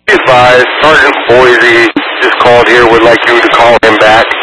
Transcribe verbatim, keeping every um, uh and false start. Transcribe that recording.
Be advised, Sergeant Boise just called here, would like you to call him back.